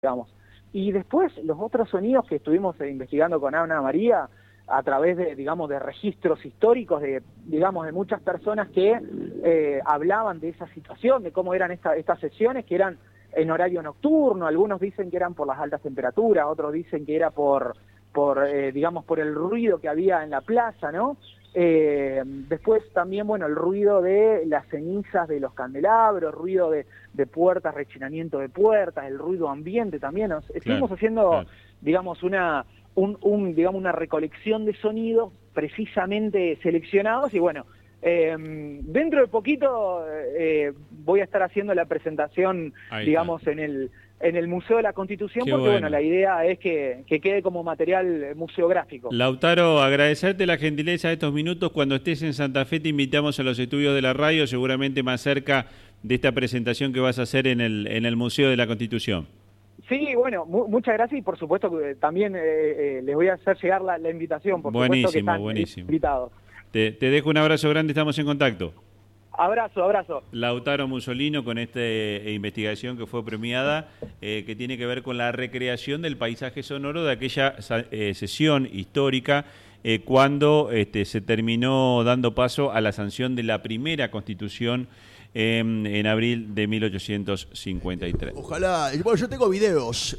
digamos. Y después los otros sonidos que estuvimos investigando con Ana María a través de, digamos, de registros históricos de, digamos, de muchas personas que hablaban de esa situación, de cómo eran estas sesiones, que eran en horario nocturno. Algunos dicen que eran por las altas temperaturas, otros dicen que era digamos, por el ruido que había en la plaza, ¿no? Después también, bueno, el ruido de las cenizas de los candelabros, ruido de puertas, rechinamiento de puertas, el ruido ambiente también. Estuvimos haciendo, digamos, digamos, una recolección de sonidos precisamente seleccionados y bueno, dentro de poquito voy a estar haciendo la presentación, digamos, en el Museo de la Constitución. Qué porque bueno, la idea es que quede como material museográfico. Lautaro, agradecerte la gentileza de estos minutos. Cuando estés en Santa Fe te invitamos a los estudios de la radio, seguramente más cerca de esta presentación que vas a hacer en el Museo de la Constitución. Sí, bueno, muchas gracias y por supuesto que también les voy a hacer llegar la invitación, por supuesto que están invitados. Te dejo un abrazo grande, estamos en contacto. Abrazo, abrazo. Lautaro Musolino con esta investigación que fue premiada, que tiene que ver con la recreación del paisaje sonoro de aquella sesión histórica cuando se terminó dando paso a la sanción de la primera Constitución en abril de 1853. Ojalá, bueno, yo tengo videos.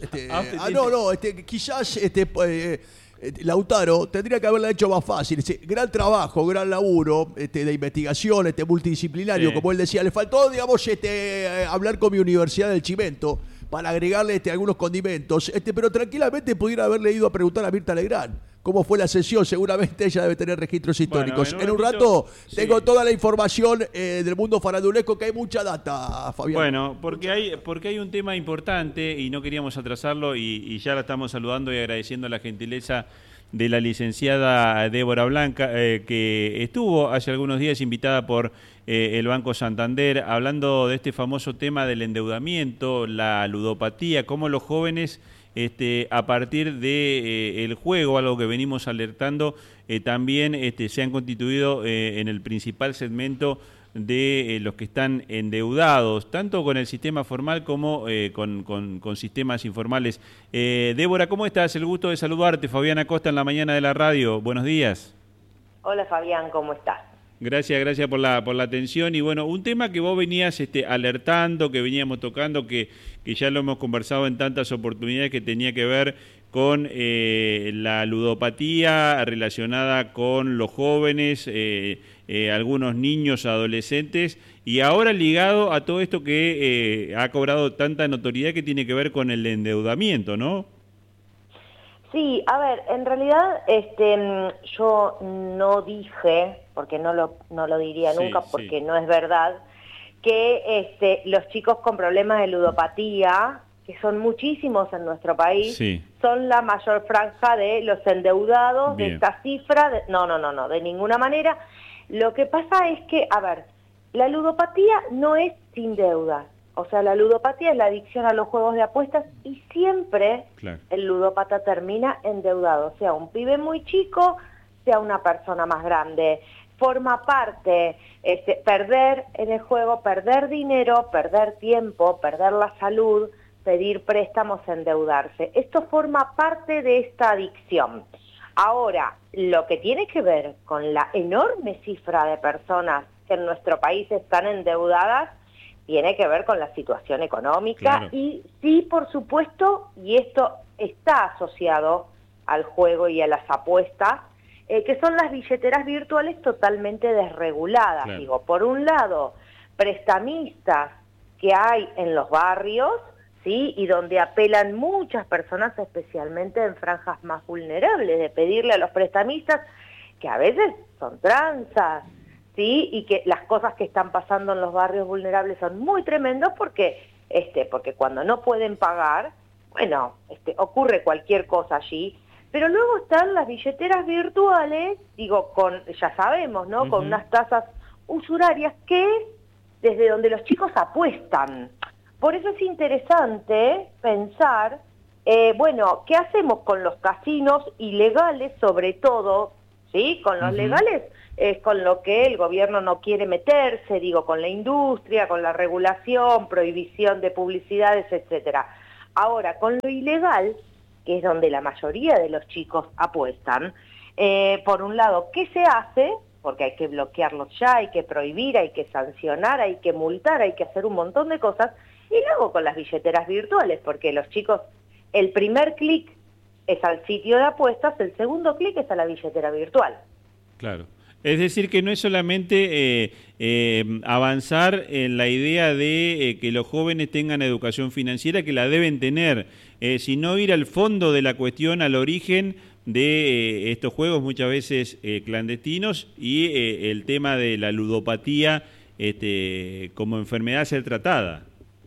Quizás Lautaro tendría que haberla hecho más fácil. Gran trabajo, gran laburo de investigación, multidisciplinario, sí. Como él decía. Le faltó, digamos, hablar con mi Universidad del Chimento para agregarle algunos condimentos. Pero tranquilamente pudiera haberle ido a preguntar a Mirta Legrand cómo fue la sesión. Seguramente ella debe tener registros históricos. Bueno, en un rato tengo toda la información del mundo farandulesco, que hay mucha data, Fabián. Bueno, porque hay un tema importante y no queríamos atrasarlo y ya la estamos saludando y agradeciendo la gentileza de la licenciada Débora Blanca, que estuvo hace algunos días invitada por el Banco Santander, hablando de este famoso tema del endeudamiento, la ludopatía, cómo los jóvenes a partir de el juego, algo que venimos alertando, también se han constituido en el principal segmento de los que están endeudados, tanto con el sistema formal como con sistemas informales. Débora, ¿cómo estás? El gusto de saludarte. Fabián Acosta en la mañana de la radio. Buenos días. Hola Fabián, ¿cómo estás? Gracias por la atención. Y bueno, un tema que vos venías alertando, que veníamos tocando, que ya lo hemos conversado en tantas oportunidades, que tenía que ver con la ludopatía relacionada con los jóvenes, algunos niños, adolescentes, y ahora ligado a todo esto que ha cobrado tanta notoriedad, que tiene que ver con el endeudamiento, ¿no? Sí, a ver, en realidad yo no dije, porque no lo diría nunca, porque no es verdad, que los chicos con problemas de ludopatía, que son muchísimos en nuestro país, son la mayor franja de los endeudados. Bien. De esta cifra. No, de ninguna manera. Lo que pasa es que, a ver, la ludopatía no es sin deuda. O sea, la ludopatía es la adicción a los juegos de apuestas y siempre el ludópata termina endeudado, sea un pibe muy chico, sea una persona más grande. Forma parte, perder en el juego, perder dinero, perder tiempo, perder la salud, pedir préstamos, endeudarse. Esto forma parte de esta adicción. Ahora, lo que tiene que ver con la enorme cifra de personas que en nuestro país están endeudadas, tiene que ver con la situación económica y sí, por supuesto, y esto está asociado al juego y a las apuestas, que son las billeteras virtuales totalmente desreguladas. Digo, por un lado, prestamistas que hay en los barrios, ¿sí? Y donde apelan muchas personas, especialmente en franjas más vulnerables, de pedirle a los prestamistas, que a veces son tranzas, ¿sí? Y que las cosas que están pasando en los barrios vulnerables son muy tremendos porque cuando no pueden pagar, bueno, ocurre cualquier cosa allí. Pero luego están las billeteras virtuales, digo, ya sabemos, ¿no? Con unas tasas usurarias que es desde donde los chicos apuestan. Por eso es interesante pensar, bueno, ¿qué hacemos con los casinos ilegales, sobre todo, ¿sí? Con los legales es con lo que el gobierno no quiere meterse, digo, con la industria, con la regulación, prohibición de publicidades, etcétera. Ahora, con lo ilegal, que es donde la mayoría de los chicos apuestan, por un lado, ¿qué se hace? Porque hay que bloquearlos ya, hay que prohibir, hay que sancionar, hay que multar, hay que hacer un montón de cosas. Y luego con las billeteras virtuales, porque los chicos, el primer clic es al sitio de apuestas, el segundo clic es a la billetera virtual. Claro. Es decir, que no es solamente avanzar en la idea de que los jóvenes tengan educación financiera, que la deben tener, sino ir al fondo de la cuestión, al origen de estos juegos muchas veces clandestinos y el tema de la ludopatía como enfermedad a ser tratada.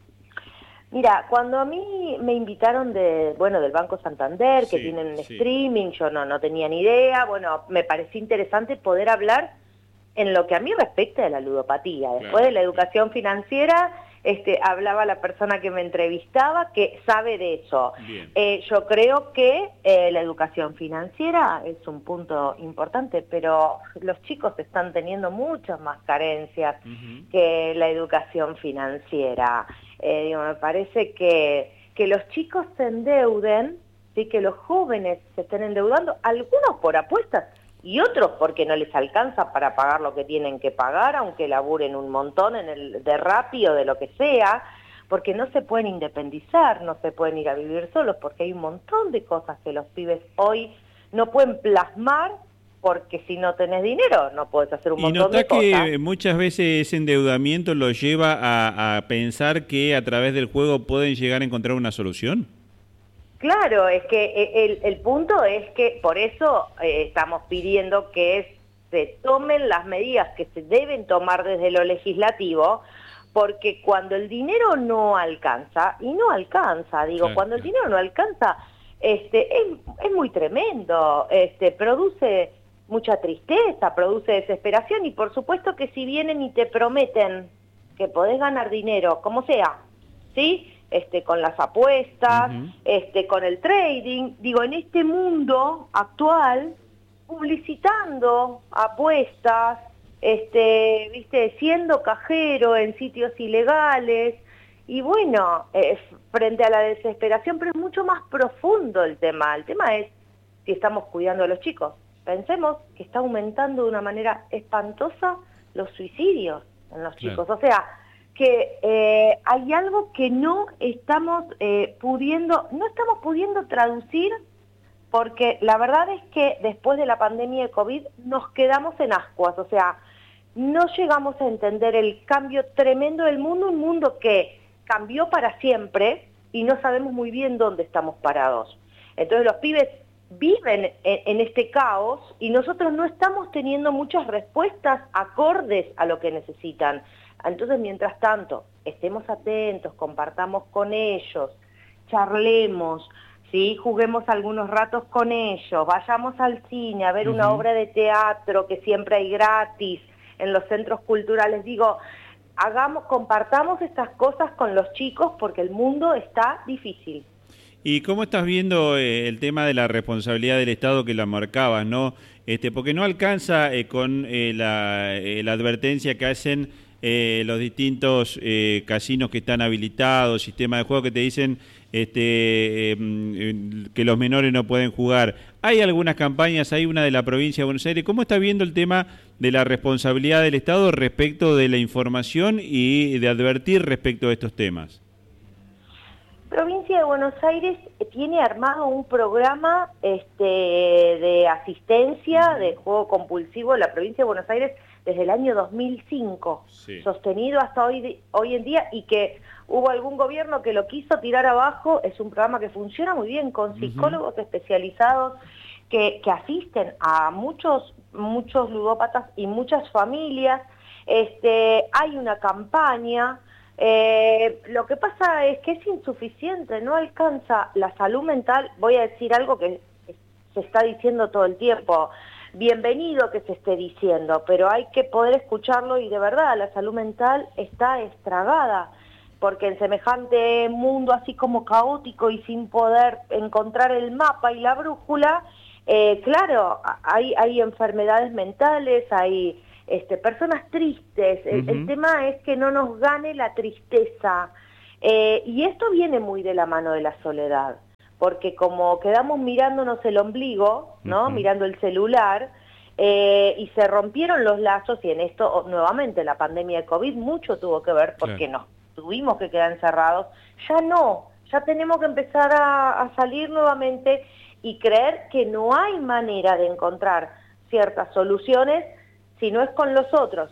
Mira, cuando a mí me invitaron del Banco Santander, que tienen streaming, yo no tenía ni idea, me pareció interesante poder hablar en lo que a mí respecta de la ludopatía. Después de la educación financiera, hablaba la persona que me entrevistaba que sabe de eso. Yo creo que la educación financiera es un punto importante, pero los chicos están teniendo muchas más carencias que la educación financiera. Me parece que los chicos se endeuden, ¿sí? Que los jóvenes se estén endeudando, algunos por apuestas y otros porque no les alcanza para pagar lo que tienen que pagar, aunque laburen un montón en el de Rappi o de lo que sea, porque no se pueden independizar, no se pueden ir a vivir solos, porque hay un montón de cosas que los pibes hoy no pueden plasmar, porque si no tenés dinero no podés hacer un montón de cosas. ¿Y notás que muchas veces ese endeudamiento los lleva a pensar que a través del juego pueden llegar a encontrar una solución? Claro, es que el punto es que por eso estamos pidiendo que se tomen las medidas que se deben tomar desde lo legislativo, porque cuando el dinero no alcanza, y no alcanza, cuando el dinero no alcanza, es muy tremendo, produce mucha tristeza, produce desesperación, y por supuesto que si vienen y te prometen que podés ganar dinero, como sea, ¿sí?, con las apuestas, con el trading, en este mundo actual, publicitando apuestas, siendo cajero en sitios ilegales, y frente a la desesperación, pero es mucho más profundo el tema. El tema es si estamos cuidando a los chicos. Pensemos que está aumentando de una manera espantosa los suicidios en los chicos. O sea, que hay algo que no estamos pudiendo traducir, porque la verdad es que después de la pandemia de COVID nos quedamos en ascuas, o sea, no llegamos a entender el cambio tremendo del mundo, un mundo que cambió para siempre y no sabemos muy bien dónde estamos parados. Entonces los pibes viven en este caos y nosotros no estamos teniendo muchas respuestas acordes a lo que necesitan. Entonces, mientras tanto, estemos atentos, compartamos con ellos, charlemos, ¿sí? Juguemos algunos ratos con ellos, vayamos al cine a ver una obra de teatro que siempre hay gratis en los centros culturales. Compartamos estas cosas con los chicos porque el mundo está difícil. ¿Y cómo estás viendo el tema de la responsabilidad del Estado que la marcabas, no? Porque no alcanza con la advertencia que hacen los distintos casinos que están habilitados, sistemas de juego que te dicen que los menores no pueden jugar. Hay algunas campañas, hay una de la provincia de Buenos Aires. ¿Cómo está viendo el tema de la responsabilidad del Estado respecto de la información y de advertir respecto a estos temas? Provincia de Buenos Aires tiene armado un programa de asistencia de juego compulsivo en la provincia de Buenos Aires desde el año 2005, sostenido hasta hoy en día, y que hubo algún gobierno que lo quiso tirar abajo. Es un programa que funciona muy bien, con psicólogos especializados que asisten a muchos ludópatas y muchas familias. Hay una campaña. Lo que pasa es que es insuficiente, no alcanza la salud mental. Voy a decir algo que se está diciendo todo el tiempo, bienvenido que se esté diciendo, pero hay que poder escucharlo, y de verdad la salud mental está estragada, porque en semejante mundo así como caótico y sin poder encontrar el mapa y la brújula, claro, hay enfermedades mentales, hay personas tristes. El tema es que no nos gane la tristeza. Y esto viene muy de la mano de la soledad, porque como quedamos mirándonos el ombligo, ¿no? Mirando el celular, y se rompieron los lazos, y en esto nuevamente la pandemia de COVID mucho tuvo que ver porque nos tuvimos que quedar encerrados. Ya tenemos que empezar a salir nuevamente y creer que no hay manera de encontrar ciertas soluciones si no es con los otros.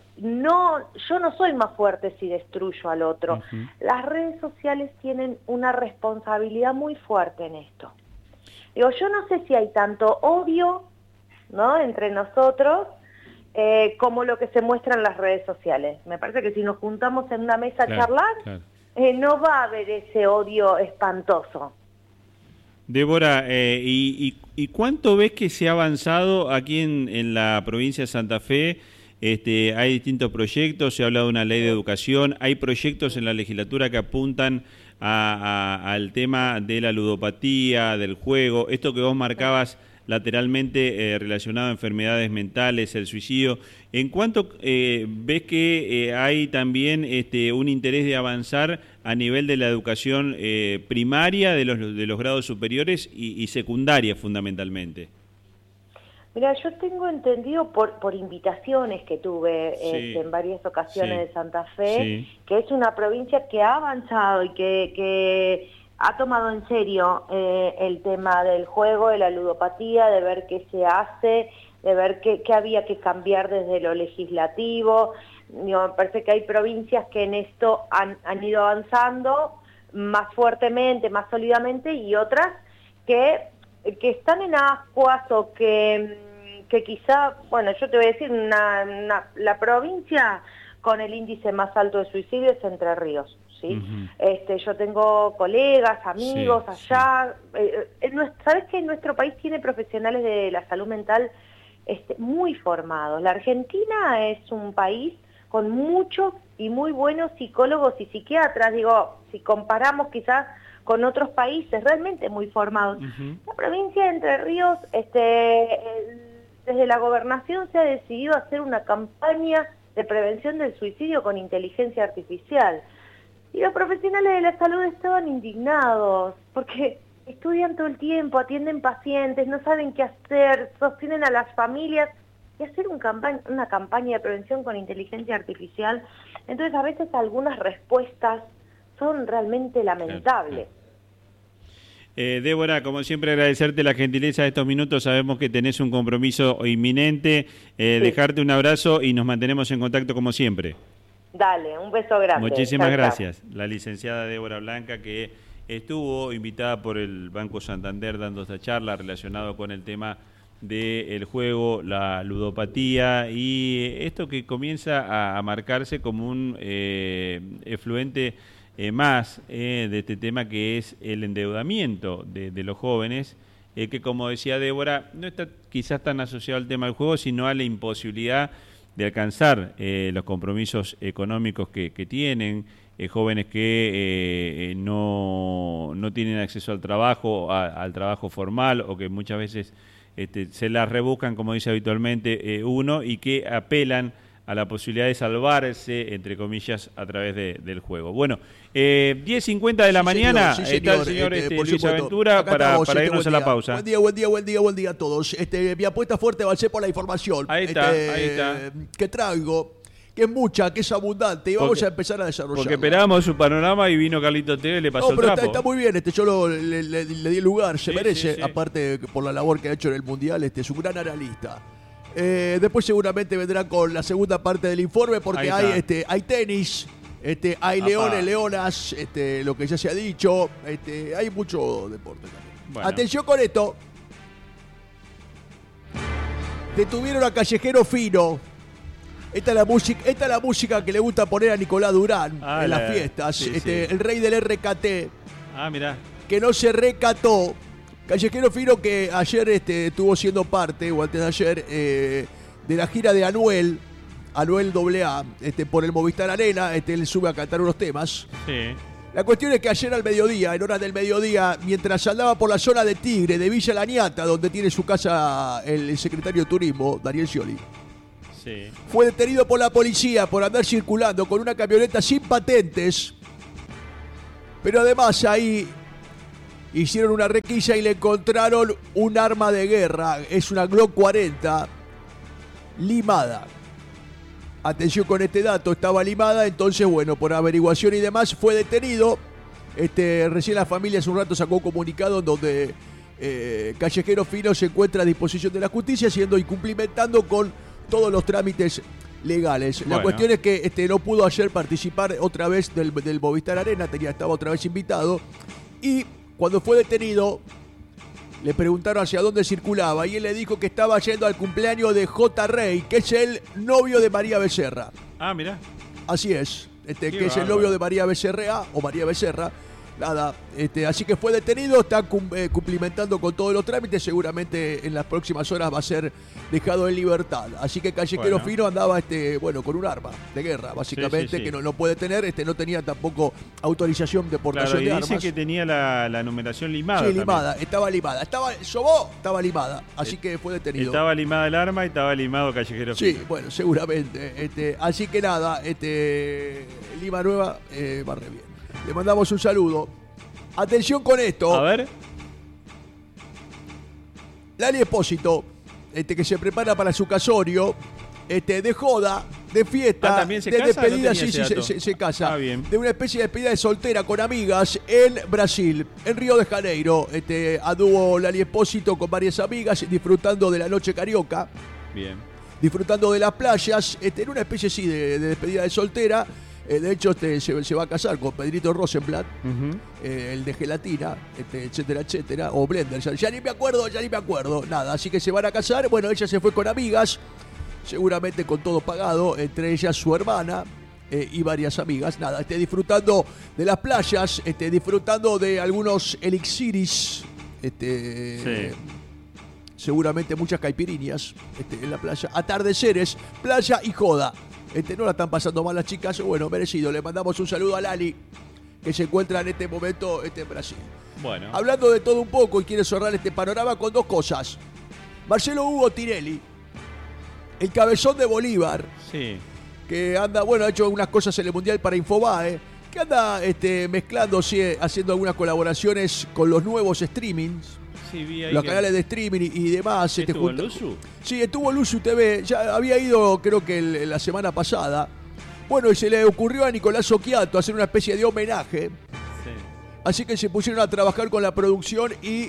Yo no soy más fuerte si destruyo al otro. Las redes sociales tienen una responsabilidad muy fuerte en esto. Digo, yo no sé si hay tanto odio, ¿no?, entre nosotros, como lo que se muestra en las redes sociales. Me parece que si nos juntamos en una mesa a charlar, no va a haber ese odio espantoso. Débora, ¿y cuánto ves que se ha avanzado aquí en la provincia de Santa Fe? Hay distintos proyectos, se ha hablado de una ley de educación, hay proyectos en la legislatura que apuntan al tema de la ludopatía, del juego, esto que vos marcabas lateralmente relacionado a enfermedades mentales, el suicidio. ¿En cuánto ves que hay también un interés de avanzar a nivel de la educación primaria, de los grados superiores y secundaria fundamentalmente? Mira, yo tengo entendido por invitaciones que tuve en varias ocasiones de Santa Fe, que es una provincia que ha avanzado y que ha tomado en serio el tema del juego, de la ludopatía, de ver qué se hace, de ver qué había que cambiar desde lo legislativo. Me parece que hay provincias que en esto han ido avanzando más fuertemente, más sólidamente, y otras que están en ascuas o que quizá, bueno, yo te voy a decir, la provincia con el índice más alto de suicidio es Entre Ríos. ¿Sí? Yo tengo colegas, amigos allá. ¿Sabes que nuestro país tiene profesionales de la salud mental muy formados? La Argentina es un país con muchos y muy buenos psicólogos y psiquiatras. Digo, si comparamos quizás con otros países, realmente muy formados. La provincia de Entre Ríos, desde la gobernación se ha decidido hacer una campaña de prevención del suicidio con inteligencia artificial. Y los profesionales de la salud estaban indignados, porque estudian todo el tiempo, atienden pacientes, no saben qué hacer, sostienen a las familias, y hacer una campaña de prevención con inteligencia artificial. Entonces, a veces algunas respuestas son realmente lamentables. Débora, como siempre, agradecerte la gentileza de estos minutos. Sabemos que tenés un compromiso inminente. Dejarte un abrazo y nos mantenemos en contacto como siempre. Dale, un beso grande. Muchísimas gracias. La licenciada Débora Blanca, que estuvo invitada por el Banco Santander dando esta charla relacionado con el tema del juego, la ludopatía y esto que comienza a marcarse como un efluente más de este tema, que es el endeudamiento de los jóvenes, que, como decía Débora, no está quizás tan asociado al tema del juego, sino a la imposibilidad de alcanzar los compromisos económicos que tienen, jóvenes que no tienen acceso al trabajo formal, o que muchas veces se las rebuscan, como dice habitualmente uno, y que apelan a la posibilidad de salvarse, entre comillas, a través del juego. Bueno, 10:50 de la mañana, está el señor Luis Aventura para irnos a la pausa. Buen día a todos. Mi apuesta fuerte va a ser por la información. Ahí está. Que traigo, que es mucha, que es abundante, y vamos a empezar a desarrollar. Porque esperábamos su panorama y vino Carlito Tevez, le pasó el trapo. Está muy bien, yo le di lugar, se merece, aparte por la labor que ha hecho en el Mundial, es un gran analista. Después seguramente vendrá con la segunda parte del informe, porque hay tenis, hay leones, leonas, lo que ya se ha dicho, hay mucho deporte también. Bueno. Atención con esto. Detuvieron a Callejero Fino. Esta es la música que le gusta poner a Nicolás Durán en las fiestas. El rey del RKT. Mirá. Que no se recató. Callejero Fino, que ayer estuvo siendo parte, o antes de ayer, de la gira de Anuel AA, por el Movistar Arena. Él sube a cantar unos temas. Sí. La cuestión es que ayer al mediodía, en horas del mediodía, mientras andaba por la zona de Tigre, de Villa La Ñata, donde tiene su casa el secretario de Turismo, Daniel Scioli, fue detenido por la policía por andar circulando con una camioneta sin patentes Pero además ahí hicieron una requisa y le encontraron un arma de guerra. Es una Glock 40 limada. Atención con este dato, estaba limada, entonces bueno, por averiguación y demás fue detenido. Recién la familia hace un rato sacó un comunicado donde Callejero Fino se encuentra a disposición de la justicia, siendo y cumplimentando con todos los trámites legales. Bueno. La cuestión es que no pudo ayer participar otra vez del Movistar Arena, estaba otra vez invitado, y cuando fue detenido le preguntaron hacia dónde circulaba y él le dijo que estaba yendo al cumpleaños de J. Rey, que es el novio de María Becerra. Ah, mirá. Así es, que es bárbaro. el novio de María Becerra o María Becerra. Nada, así que fue detenido, está cumplimentando con todos los trámites, seguramente en las próximas horas va a ser dejado en libertad. Así que Callejero Fino andaba con un arma de guerra, básicamente, sí. que no puede tener, no tenía tampoco autorización de portación Claro, y de dice armas. que tenía la numeración limada. Sí, limada, estaba limada. Estaba limada, así que fue detenido. Estaba limada el arma y estaba limado Callejero Fino. Sí, bueno, seguramente. Así que nada, Lima Nueva va re bien. Le mandamos un saludo. Atención con esto. A ver. Lali Espósito, que se prepara para su casorio, de joda, de fiesta, ¿también se de casa? despedida, No tenía sí, ese dato. se casa. Ah, bien. De una especie de despedida de soltera con amigas en Brasil, en Río de Janeiro. Anduvo Lali Espósito con varias amigas, disfrutando de la noche carioca. Bien. Disfrutando de las playas, en una especie sí de despedida de soltera. De hecho, se va a casar con Pedrito Rosenblatt, el de gelatina, etcétera, etcétera, o Blender, ya ni me acuerdo, nada, así que se van a casar. Bueno, ella se fue con amigas, seguramente con todo pagado, entre ellas su hermana y varias amigas, nada, disfrutando de las playas, disfrutando de algunos elixiris, seguramente muchas caipiriñas en la playa, atardeceres, playa y joda. No la están pasando mal las chicas, bueno, merecido. Le mandamos un saludo a Lali, que se encuentra en este momento en Brasil. Bueno. Hablando de todo un poco y quiere cerrar este panorama con dos cosas. Marcelo Hugo Tinelli, el cabezón de Bolívar, Sí. que anda, ha hecho unas cosas en el Mundial para Infobae, que anda mezclándose, haciendo algunas colaboraciones con los nuevos streamings. Sí, vi ahí Los que canales de streaming y demás. ¿Estuvo en Luzu? Sí, estuvo en Luzu TV. Ya había ido, creo que la semana pasada. Bueno, y se le ocurrió a Nicolás Occhiato hacer una especie de homenaje. Sí. Así que se pusieron a trabajar con la producción y...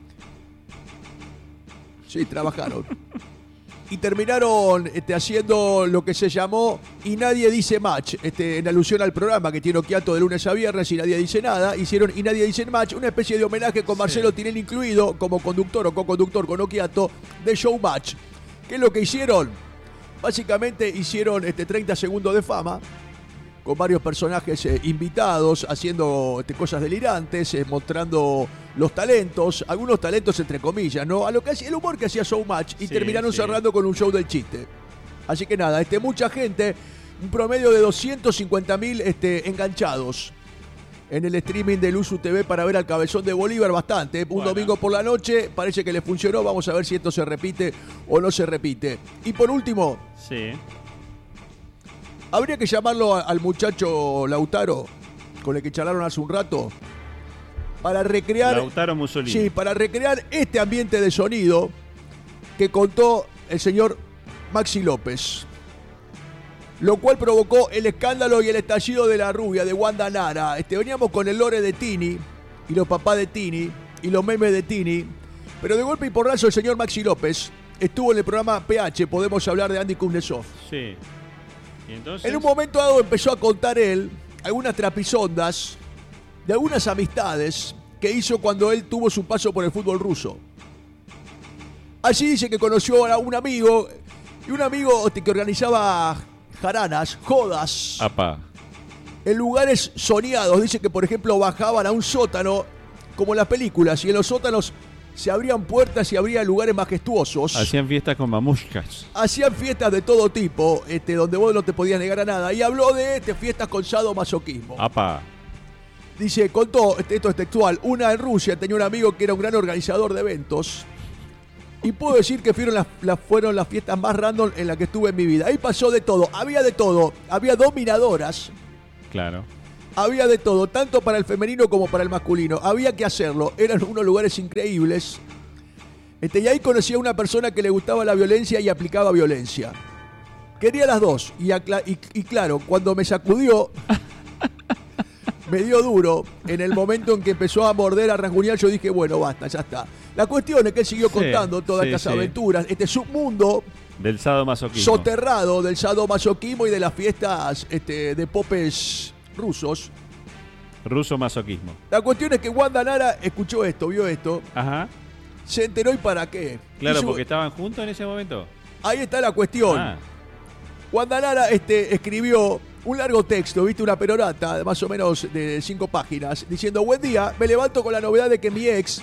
Sí, trabajaron. Y terminaron haciendo lo que se llamó Y Nadie Dice Match, en alusión al programa que tiene Occhiato de lunes a viernes y nadie dice nada. Hicieron Y Nadie Dice Match, una especie de homenaje con Marcelo Tinelli incluido como conductor o co-conductor con Occhiato de Showmatch. ¿Qué es lo que hicieron? Básicamente hicieron 30 segundos de fama con varios personajes invitados, haciendo cosas delirantes, mostrando los talentos, algunos talentos entre comillas, ¿no? A lo que hacía el humor que hacía Showmatch, y terminaron cerrando con un show del chiste. Así que nada, mucha gente, un promedio de 250.000 enganchados en el streaming de Luzu TV para ver al cabezón de Bolívar, bastante. Un domingo por la noche, parece que le funcionó, vamos a ver si esto se repite o no se repite. Y por último, Sí. habría que llamarlo al muchacho Lautaro, con el que charlaron hace un rato, para recrear... Lautaro Mussolini. Sí, para recrear este ambiente de sonido que contó el señor Maxi López. Lo cual provocó el escándalo y el estallido de la rubia, de Wanda Nara. Veníamos con el lore de Tini, y los papás de Tini, y los memes de Tini. Pero de golpe y porrazo el señor Maxi López estuvo en el programa PH, Podemos Hablar, de Andy Kuznetsov. Sí. ¿Y entonces? En un momento dado empezó a contar él algunas trapisondas de algunas amistades que hizo cuando él tuvo su paso por el fútbol ruso. Allí dice que conoció a un amigo, y un amigo que organizaba jaranas, jodas, Apá. en lugares soñados. Dice que, por ejemplo, bajaban a un sótano, como en las películas, y en los sótanos se abrían puertas y habría lugares majestuosos. Hacían fiestas con mamushkas. Hacían fiestas de todo tipo, donde vos no te podías negar a nada. Y habló de fiestas con sadomasoquismo. Apá. Dice, contó, esto es textual, una en Rusia tenía un amigo que era un gran organizador de eventos. Y puedo decir que fueron las fiestas más random en las que estuve en mi vida. Ahí pasó de todo. Había dominadoras. Claro. Había de todo, tanto para el femenino como para el masculino. Había que hacerlo. Eran unos lugares increíbles. Y ahí conocí a una persona que le gustaba la violencia y aplicaba violencia. Quería las dos. Y claro, cuando me sacudió, me dio duro. En el momento en que empezó a morder, a rasguñar, yo dije, bueno, basta, ya está. La cuestión es que él siguió contando todas estas aventuras. Este submundo del sadomasoquismo. Soterrado del sadomasoquismo y de las fiestas de popes rusos. Ruso masoquismo. La cuestión es que Wanda Nara escuchó esto, vio esto. Ajá. Se enteró y para qué. Claro, porque estaban juntos en ese momento. Ahí está la cuestión. Wanda Nara escribió un largo texto, viste, una perorata, más o menos de 5 páginas, diciendo: buen día, me levanto con la novedad de que mi ex,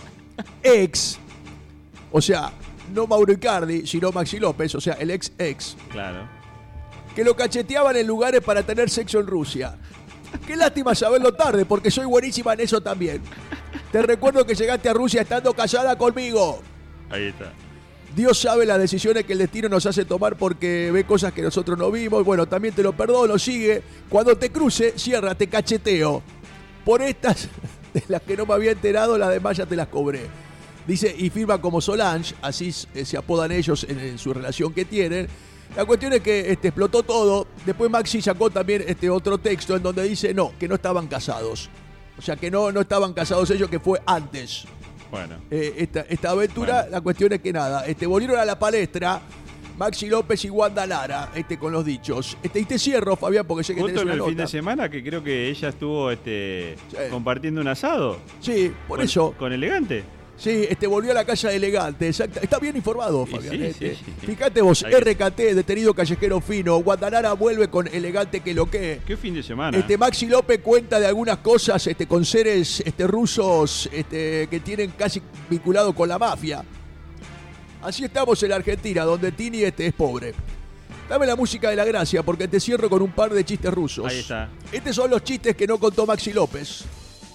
o sea, no Mauro Icardi, sino Maxi López, o sea, el ex, claro, que lo cacheteaban en lugares para tener sexo en Rusia. Qué lástima saberlo tarde, porque soy buenísima en eso también. Te recuerdo que llegaste a Rusia estando casada conmigo. Ahí está. Dios sabe las decisiones que el destino nos hace tomar porque ve cosas que nosotros no vimos. Bueno, también te lo perdono, sigue. Cuando te cruce, cierra, te cacheteo. Por estas, de las que no me había enterado, las demás ya te las cobré. Dice, y firma como Solange, así se apodan ellos en su relación que tienen. La cuestión es que explotó todo. Después Maxi sacó también otro texto en donde dice que no estaban casados. O sea, que no estaban casados ellos, que fue antes. Bueno. Esta aventura, bueno. La cuestión es que nada, volvieron a la palestra Maxi López y Wanda Nara, con los dichos. Y te cierro, Fabián, porque sé que justo tenés una en el nota. fin de semana, que creo que ella estuvo compartiendo un asado. Sí, por eso. Con Elegante. Sí, volvió a la casa de Elegante, exacto. Está bien informado, Fabián. Sí. Fíjate vos, RKT, detenido callejero fino. Wanda Nara vuelve con Elegante que lo que. ¿Qué fin de semana? Maxi López cuenta de algunas cosas con seres rusos que tienen casi vinculado con la mafia. Así estamos en la Argentina, donde Tini es pobre. Dame la música de la gracia, porque te cierro con un par de chistes rusos. Ahí está. Estos son los chistes que no contó Maxi López.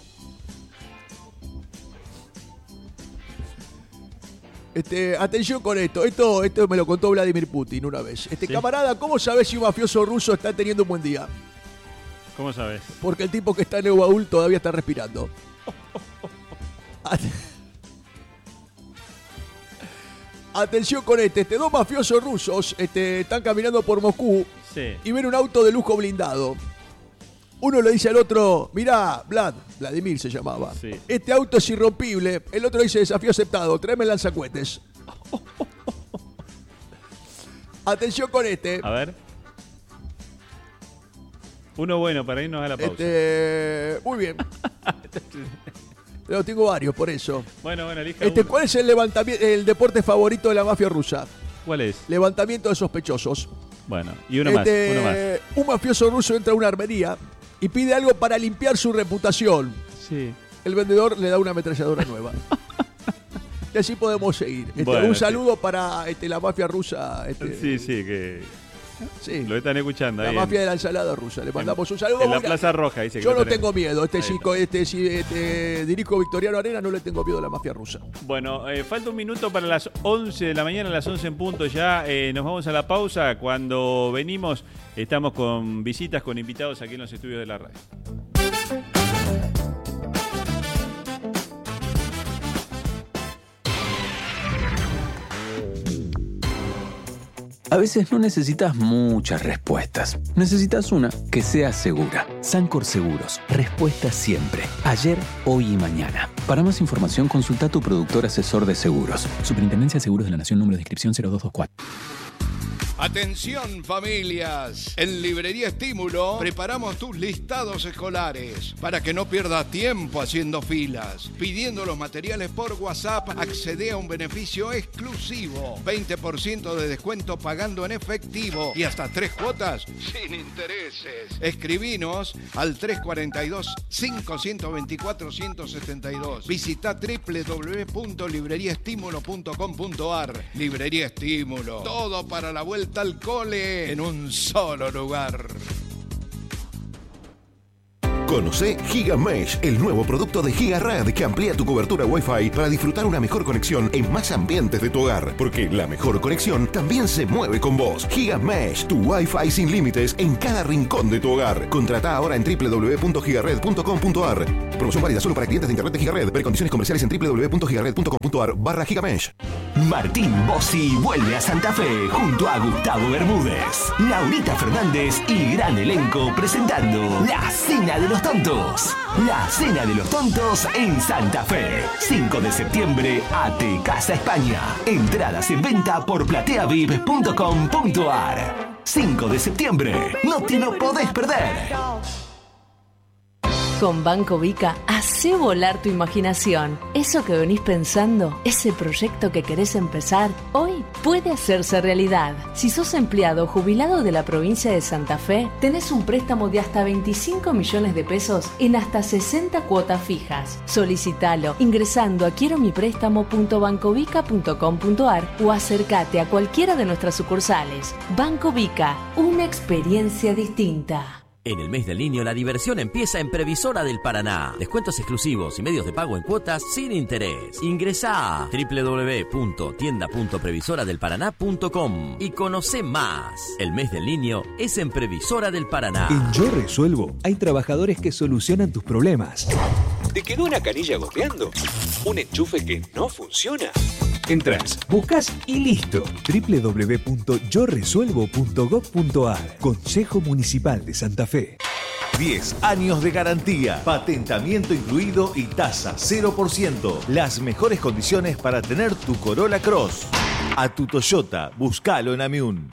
Atención con esto. Esto me lo contó Vladimir Putin una vez. ¿Sí? Camarada, ¿cómo sabes si un mafioso ruso está teniendo un buen día? ¿Cómo sabes? Porque el tipo que está en el baúl todavía está respirando. Atención con dos mafiosos rusos están caminando por Moscú y ven un auto de lujo blindado. Uno le dice al otro, mirá, Vladimir se llamaba, este auto es irrompible. El otro dice, desafío aceptado, tráeme el lanzacohetes. Atención con A ver. Uno bueno para irnos a la pausa. Muy bien. Pero tengo varios, por eso. Bueno, elija uno. ¿Cuál es el deporte favorito de la mafia rusa? ¿Cuál es? Levantamiento de sospechosos. Bueno, y uno más. Un mafioso ruso entra a una armería y pide algo para limpiar su reputación. Sí. El vendedor le da una ametralladora nueva. Y así podemos seguir. Un saludo para la mafia rusa. Sí, lo están escuchando. La mafia de la ensalada rusa. Le mandamos un saludo. En la Plaza Roja, dice que yo no tengo miedo. Dirijo Victoriano Arena, no le tengo miedo a la mafia rusa. Bueno, falta un minuto para las 11 de la mañana, las 11 en punto ya. Nos vamos a la pausa. Cuando venimos, estamos con visitas, con invitados aquí en los estudios de la radio. A veces no necesitas muchas respuestas. Necesitas una que sea segura. Sancor Seguros. Respuesta siempre. Ayer, hoy y mañana. Para más información, consulta a tu productor asesor de seguros. Superintendencia de Seguros de la Nación, número de inscripción 0224. Atención familias, en Librería Estímulo preparamos tus listados escolares para que no pierdas tiempo haciendo filas. Pidiendo los materiales por WhatsApp, accede a un beneficio exclusivo, 20% de descuento pagando en efectivo y hasta 3 cuotas sin intereses. Escribinos al 342-524-172. Visita www.libreriaestimulo.com.ar. Librería Estímulo, todo para la vuelta al cole en un solo lugar. Conocé GigaMesh, el nuevo producto de GigaRed que amplía tu cobertura Wi-Fi para disfrutar una mejor conexión en más ambientes de tu hogar. Porque la mejor conexión también se mueve con vos. GigaMesh, tu Wi-Fi sin límites en cada rincón de tu hogar. Contratá ahora en www.gigared.com.ar. Promoción válida solo para clientes de internet de GigaRed. Ver condiciones comerciales en www.gigared.com.ar/GigaMesh. Martín Bossi vuelve a Santa Fe junto a Gustavo Bermúdez, Laurita Fernández y gran elenco presentando La Cena de los Tontos. La Cena de los Tontos en Santa Fe. 5 de septiembre, AT Casa España. Entradas en venta por plateaviv.com.ar. 5 de septiembre, no te lo podés perder. Con Banco Vica, hacé volar tu imaginación. Eso que venís pensando, ese proyecto que querés empezar, hoy puede hacerse realidad. Si sos empleado o jubilado de la provincia de Santa Fe, tenés un préstamo de hasta 25 millones de pesos en hasta 60 cuotas fijas. Solicitalo ingresando a quieromiprestamo.bancovica.com.ar o acércate a cualquiera de nuestras sucursales. Banco Vica, una experiencia distinta. En el mes del niño, la diversión empieza en Previsora del Paraná. Descuentos exclusivos y medios de pago en cuotas sin interés. Ingresá a www.tienda.previsoradelparaná.com y conocé más. El mes del niño es en Previsora del Paraná. En Yo Resuelvo hay trabajadores que solucionan tus problemas. ¿Te quedó una canilla goteando? ¿Un enchufe que no funciona? Entrás, buscas y listo. www.yoresuelvo.gov.ar. Consejo Municipal de Santa Fe. 10 años de garantía, patentamiento incluido y tasa 0%. Las mejores condiciones para tener tu Corolla Cross. A tu Toyota, búscalo en Amiún.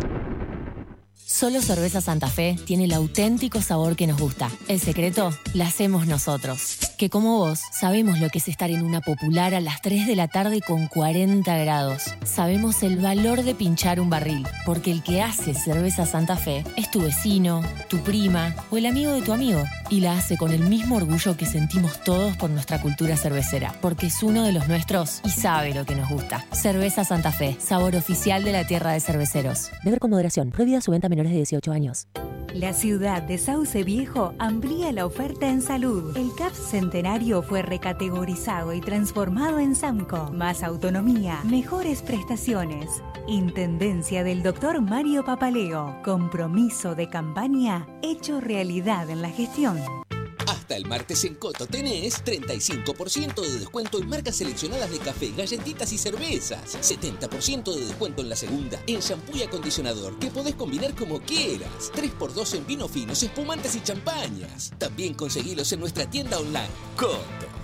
Solo Cerveza Santa Fe tiene el auténtico sabor que nos gusta. El secreto la hacemos nosotros. Que como vos, sabemos lo que es estar en una popular a las 3 de la tarde con 40 grados. Sabemos el valor de pinchar un barril, porque el que hace Cerveza Santa Fe es tu vecino, tu prima o el amigo de tu amigo. Y la hace con el mismo orgullo que sentimos todos por nuestra cultura cervecera, porque es uno de los nuestros y sabe lo que nos gusta. Cerveza Santa Fe, sabor oficial de la tierra de cerveceros. Beber con moderación. Prohibida su venta a menores de 18 años. La ciudad de Sauce Viejo amplía la oferta en salud. El CAP Centenario fue recategorizado y transformado en SAMCO. Más autonomía, mejores prestaciones. Intendencia del Dr. Mario Papaleo. Compromiso de campaña hecho realidad en la gestión. Hasta el martes en Coto tenés 35% de descuento en marcas seleccionadas de café, galletitas y cervezas. 70% de descuento en la segunda, en shampoo y acondicionador, que podés combinar como quieras. 3x2 en vinos finos, espumantes y champañas. También conseguilos en nuestra tienda online. Coto.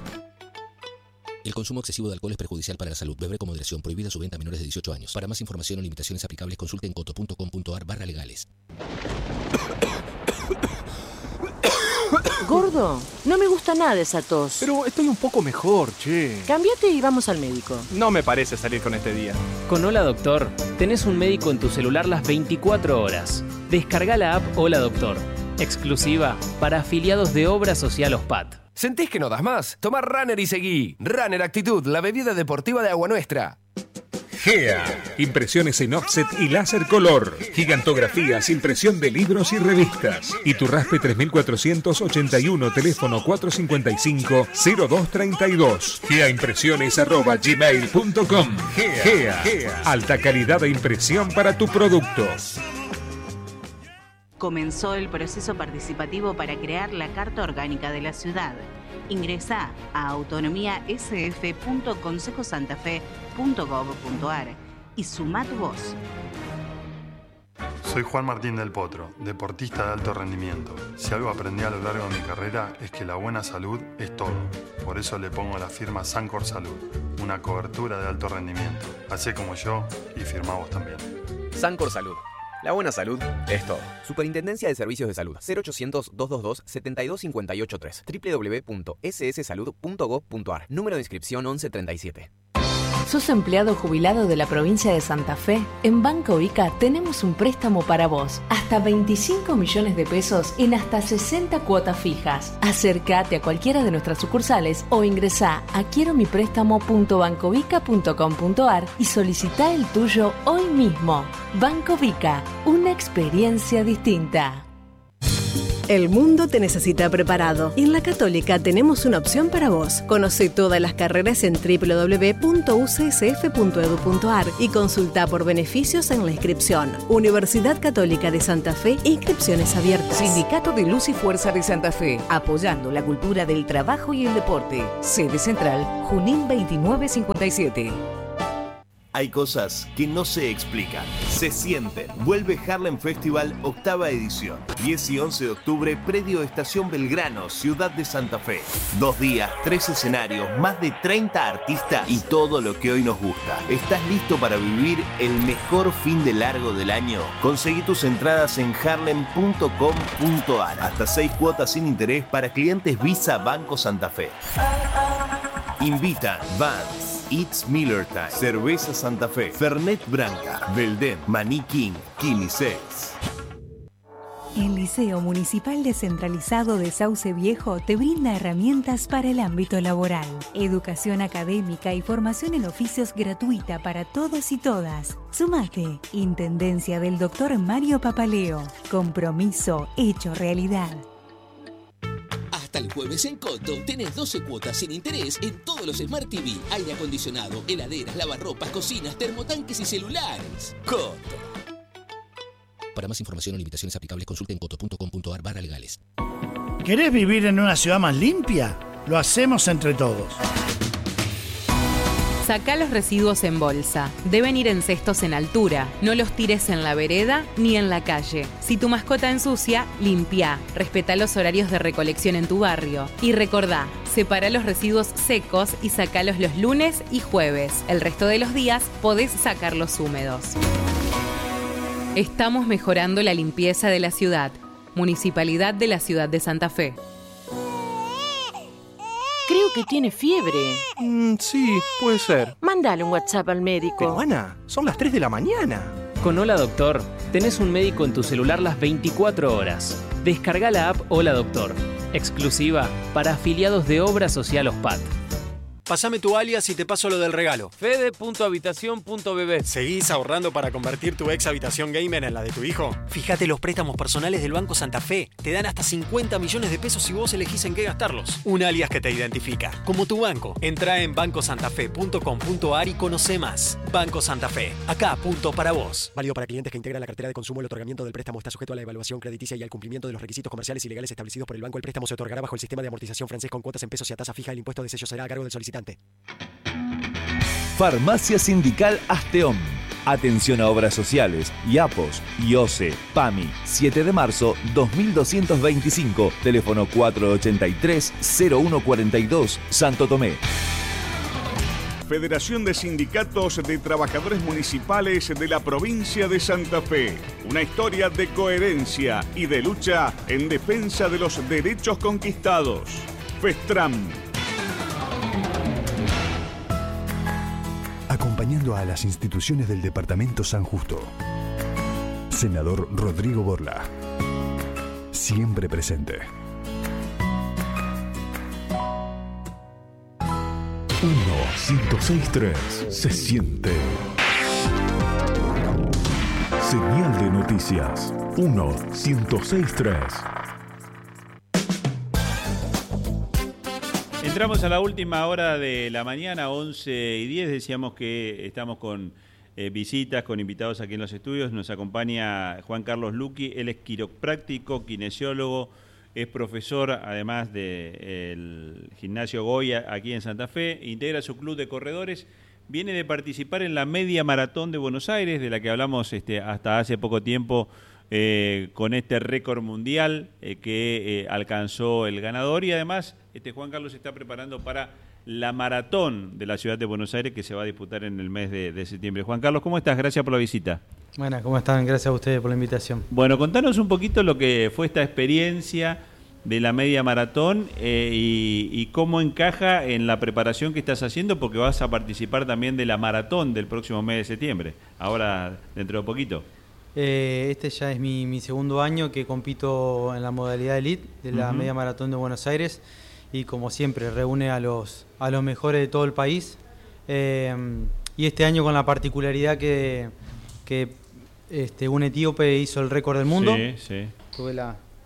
El consumo excesivo de alcohol es perjudicial para la salud. Beber con moderación. Prohibida su venta a menores de 18 años. Para más información o limitaciones aplicables, consulte en coto.com.ar/legales. Gordo, no me gusta nada esa tos. Pero estoy un poco mejor, che. Cámbiate y vamos al médico. No me parece salir con este día. Con Hola Doctor, tenés un médico en tu celular las 24 horas. Descarga la app Hola Doctor, exclusiva para afiliados de Obra Social OSPAT. ¿Sentís que no das más? Toma Runner y seguí. Runner Actitud, la bebida deportiva de Agua Nuestra. GEA, impresiones en offset y láser color, gigantografías, impresión de libros y revistas. Y tu Raspe 3481, teléfono 455-0232. GEAimpresiones@gmail.com. GEA, alta calidad de impresión para tu producto. Comenzó el proceso participativo para crear la Carta Orgánica de la Ciudad. Ingresá a autonomía.sf.consejosantafe.gov.ar y sumá tu voz. Soy Juan Martín del Potro, deportista de alto rendimiento. Si algo aprendí a lo largo de mi carrera es que la buena salud es todo. Por eso le pongo la firma Sancor Salud, una cobertura de alto rendimiento. Hacé como yo y firmá vos también. Sancor Salud. La buena salud es todo. Superintendencia de Servicios de Salud. 0800-222-72583. www.sssalud.gov.ar. Número de inscripción 1137. ¿Sos empleado o jubilado de la provincia de Santa Fe? En Banco Vica tenemos un préstamo para vos. Hasta 25 millones de pesos en hasta 60 cuotas fijas. Acércate a cualquiera de nuestras sucursales o ingresá a quieromiprestamo.bancovica.com.ar y solicitá el tuyo hoy mismo. Banco Vica, una experiencia distinta. El mundo te necesita preparado y en la Católica tenemos una opción para vos. Conoce todas las carreras en www.ucsf.edu.ar y consulta por beneficios en la inscripción. Universidad Católica de Santa Fe, inscripciones abiertas. Sindicato de Luz y Fuerza de Santa Fe, apoyando la cultura del trabajo y el deporte. Sede central, Junín 2957. Hay cosas que no se explican, se sienten. Vuelve Harlem Festival, 8ª edición. 10 y 11 de octubre, predio Estación Belgrano, Ciudad de Santa Fe. 2 días, 3 escenarios, más de 30 artistas y todo lo que hoy nos gusta. ¿Estás listo para vivir el mejor fin de largo del año? Conseguí tus entradas en harlem.com.ar. Hasta 6 cuotas sin interés para clientes Visa Banco Santa Fe. Invitan Vans, It's Miller Time, Cerveza Santa Fe, Fernet Branca, Belden, Maní King, Quimisex. El Liceo Municipal Descentralizado de Sauce Viejo te brinda herramientas para el ámbito laboral, educación académica y formación en oficios gratuita para todos y todas. Sumate. Intendencia del Dr. Mario Papaleo. Compromiso hecho realidad. Hasta el jueves en Coto tenés 12 cuotas sin interés en todos los Smart TV, aire acondicionado, heladeras, lavarropas, cocinas, termotanques y celulares. Coto. Para más información o limitaciones aplicables, consulten coto.com.ar/legales. ¿Querés vivir en una ciudad más limpia? Lo hacemos entre todos. Sacá los residuos en bolsa. Deben ir en cestos en altura. No los tires en la vereda ni en la calle. Si tu mascota ensucia, limpia. Respetá los horarios de recolección en tu barrio. Y recordá, separá los residuos secos y sacalos los lunes y jueves. El resto de los días podés sacarlos húmedos. Estamos mejorando la limpieza de la ciudad. Municipalidad de la Ciudad de Santa Fe. Creo que tiene fiebre. Sí, puede ser. Mándale un WhatsApp al médico. Pero Ana, son las 3 de la mañana. Con Hola Doctor, tenés un médico en tu celular las 24 horas. Descarga la app Hola Doctor, exclusiva para afiliados de Obra Social OSPAT. Pásame tu alias y te paso lo del regalo. Fede.habitación.bb. ¿Seguís ahorrando para convertir tu ex habitación gamer en la de tu hijo? Fíjate los préstamos personales del Banco Santa Fe. Te dan hasta 50 millones de pesos si vos elegís en qué gastarlos. Un alias que te identifica, como tu banco. Entrá en bancosantafe.com.ar y conoce más. Banco Santa Fe. Acá, punto para vos. Válido para clientes que integran la cartera de consumo. El otorgamiento del préstamo está sujeto a la evaluación crediticia y al cumplimiento de los requisitos comerciales y legales establecidos por el banco. El préstamo se otorgará bajo el sistema de amortización francés con cuotas en pesos y a tasa fija. El impuesto de sello será a cargo del solicitante. Farmacia Sindical Asteón. Atención a obras sociales, IAPOS, IOSE, PAMI. 7 de marzo 2225. Teléfono 483-0142, Santo Tomé. Federación de Sindicatos de Trabajadores Municipales de la provincia de Santa Fe. Una historia de coherencia y de lucha en defensa de los derechos conquistados. FESTRAM. Acompañando a las instituciones del Departamento San Justo. Senador Rodrigo Borla. Siempre presente. 1-106-3. Se siente. Señal de noticias. 1-106-3. Entramos a la última hora de la mañana, 11:10. Decíamos que estamos con visitas, con invitados aquí en los estudios. Nos acompaña Juan Carlos Luqui. Él es quiropráctico, kinesiólogo, es profesor, además del gimnasio Goya aquí en Santa Fe. Integra su club de corredores. Viene de participar en la media maratón de Buenos Aires, de la que hablamos hasta hace poco tiempo, con este récord mundial que alcanzó el ganador. Y además Juan Carlos se está preparando para la maratón de la ciudad de Buenos Aires, que se va a disputar en el mes de septiembre. Juan Carlos, ¿cómo estás? Gracias por la visita. Bueno, ¿cómo están? Gracias a ustedes por la invitación. Bueno, contanos un poquito lo que fue esta experiencia de la media maratón y cómo encaja en la preparación que estás haciendo, porque vas a participar también de la maratón del próximo mes de septiembre, ahora dentro de poquito. Este ya es mi segundo año que compito en la modalidad elite de la media maratón de Buenos Aires, y como siempre reúne a los mejores de todo el país, y este año con la particularidad que un etíope hizo el récord del mundo. Sí. Tuve la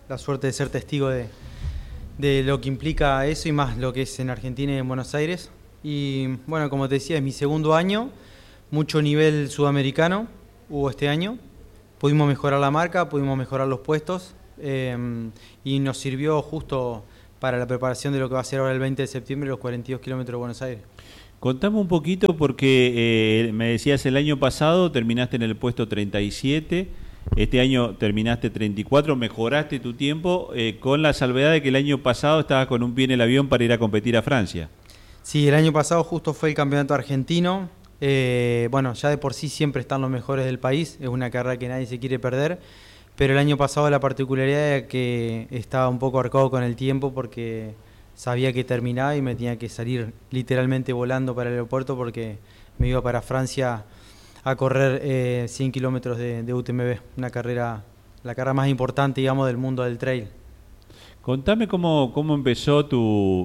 la suerte de ser testigo de lo que implica eso y más lo que es en Argentina y en Buenos Aires. Y bueno, como te decía, es mi segundo año, mucho nivel sudamericano hubo este año. Pudimos mejorar la marca, pudimos mejorar los puestos y nos sirvió justo para la preparación de lo que va a ser ahora el 20 de septiembre, los 42 kilómetros de Buenos Aires. Contame un poquito porque me decías el año pasado terminaste en el puesto 37, este año terminaste 34, mejoraste tu tiempo con la salvedad de que el año pasado estabas con un pie en el avión para ir a competir a Francia. Sí, el año pasado justo fue el campeonato argentino. Bueno, ya de por sí siempre están los mejores del país, es una carrera que nadie se quiere perder, pero el año pasado la particularidad era que estaba un poco arcado con el tiempo porque sabía que terminaba y me tenía que salir literalmente volando para el aeropuerto porque me iba para Francia a correr 100 kilómetros de UTMB, la carrera más importante, digamos, del mundo del trail. Contame cómo empezó tu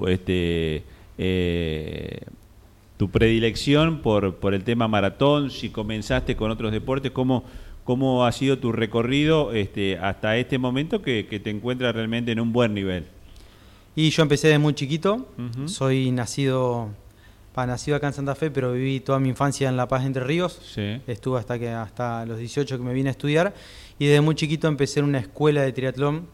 predilección por el tema maratón, si comenzaste con otros deportes, cómo ha sido tu recorrido hasta este momento que te encuentras realmente en un buen nivel. Y yo empecé desde muy chiquito, soy nacido acá en Santa Fe, pero viví toda mi infancia en La Paz, Entre Ríos. Sí. Estuve hasta los 18 que me vine a estudiar y desde muy chiquito empecé en una escuela de triatlón,